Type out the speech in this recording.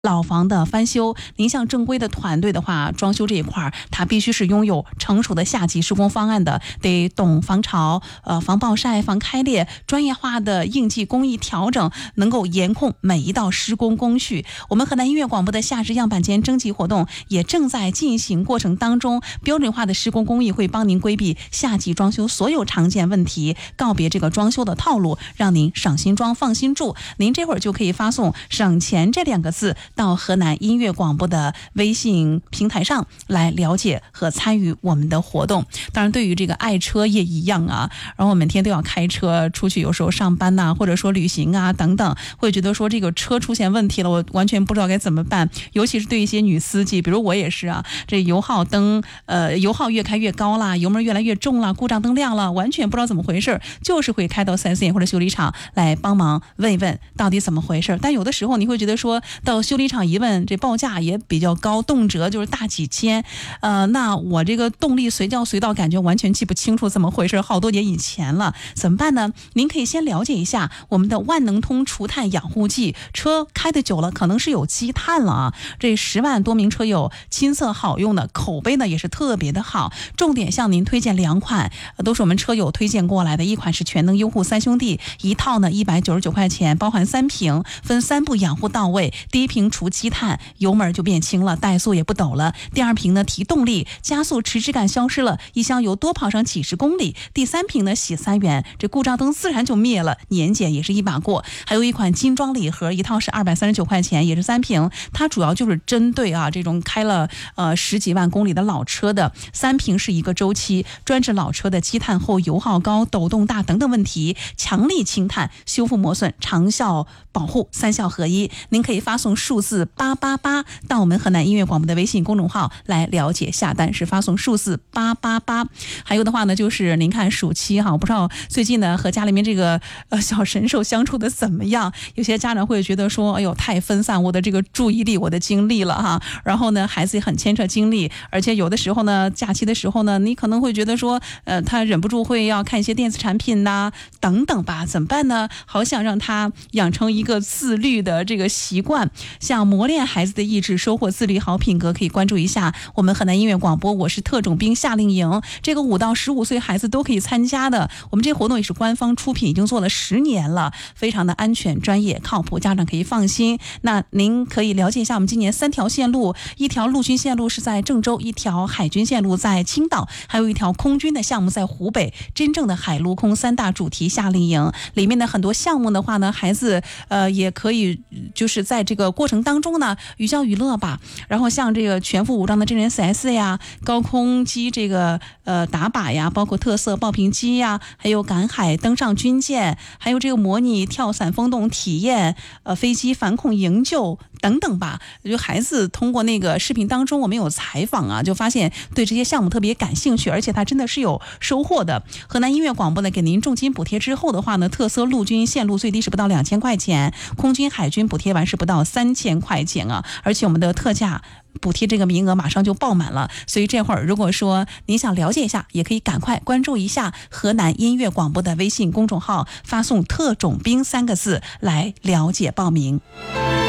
老房的翻修，您像正规的团队的话，装修这一块它必须是拥有成熟的下级施工方案的，得懂防潮、防暴晒、防开裂，专业化的应急工艺调整，能够严控每一道施工工序。我们河南音乐广播的夏至样板间征集活动也正在进行过程当中，标准化的施工工艺会帮您规避夏季装修所有常见问题，告别这个装修的套路，让您省心装放心住。您这会儿就可以发送省钱这2个字到河南音乐广播的微信平台上来了解和参与我们的活动。当然对于这个爱车也一样啊，然后我每天都要开车出去，有时候上班呐，或者说旅行啊等等，会觉得说这个车出现问题了，我完全不知道该怎么办。尤其是对一些女司机，比如我也是啊，这油耗越开越高啦，油门越来越重了，故障灯亮了，完全不知道怎么回事，就是会开到4S店或者修理厂来帮忙问一问到底怎么回事。但有的时候你会觉得说到修理厂一问，这报价也比较高，动辄就是大几千，那我这个动力随叫随到，感觉完全记不清楚怎么回事，好多年以前了，怎么办呢？您可以先了解一下我们的万能通除碳养护剂，车开得久了可能是有积碳了啊，这10万多名车友亲测好用的，口碑呢也是特别的好。重点向您推荐2款，都是我们车友推荐过来的，一款是全能优护3兄弟，一套呢199块钱，包含3瓶，分3步养护到位。第一瓶除积碳，油门就变轻了，怠速也不抖了；第2瓶呢提动力，加速迟滞感消失了，一箱油多跑上几十公里；第3瓶呢洗3元，这故障灯自然就灭了，年检也是一把过。还有一款精装礼盒，一套是239块钱，也是3瓶，它主要就是针对这种开了10几万公里的老车的，3瓶是1个周期，专治老车的积碳厚、油耗高、抖动大等等问题，强力清碳、修复磨损、长效保护，3效合一。您可以发送数字888到我们河南音乐广播的微信公众号来了解下单，是发送数字888。还有的话呢，就是您看暑期我不知道最近呢和家里面这个小神兽相处的怎么样？有些家长会觉得说，哎呦太分散我的这个注意力、我的精力了哈。然后呢，孩子也很牵扯精力，而且有的时候呢，假期的时候呢，你可能会觉得说，他忍不住会要看一些电子产品呐等等吧，怎么办呢？好想让他养成一个自律的这个习惯，想磨练孩子的意志，收获自律好品格，可以关注一下我们河南音乐广播我是特种兵夏令营，这个5到15岁孩子都可以参加的。我们这活动也是官方出品，已经做了10年了，非常的安全、专业、靠谱，家长可以放心。那您可以了解一下我们今年3条线路，一条陆军线路是在郑州，一条海军线路在青岛，还有一条空军的项目在湖北。真正的海陆空3大主题夏令营里面的很多项目的话呢，孩子也可以就是在这个过程当中呢寓教于乐吧。然后像这个全副武装的真人 4S 呀，高空机这个打靶呀，包括特色爆屏机呀，还有赶海登上军舰，还有这个模拟跳伞风洞体验，飞机反恐营救等等吧。就孩子通过那个视频当中我们有采访啊，就发现对这些项目特别感兴趣，而且他真的是有收获的。河南音乐广播呢给您重金补贴之后的话呢，特色陆军线路最低是不到2000块钱，空军海军补贴完是不到3000块钱啊，而且我们的特价补贴这个名额马上就爆满了，所以这会儿如果说您想了解一下，也可以赶快关注一下河南音乐广播的微信公众号，发送特种兵3个字来了解报名。